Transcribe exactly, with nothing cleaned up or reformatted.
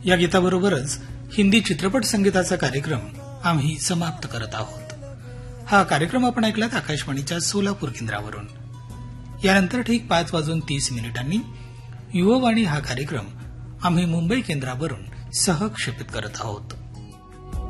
या गीताबरोबरच हिंदी चित्रपट संगीताचा कार्यक्रम आम्ही समाप्त करत आहोत. हा कार्यक्रम आपण ऐकलात आकाशवाणीच्या सोलापूर केंद्रावरून. यानंतर ठीक पाच वाजून तीस मिनिटांनी युववाणी हा कार्यक्रम आम्ही मुंबई केंद्रावरून सहक्षेपित करत आहोत.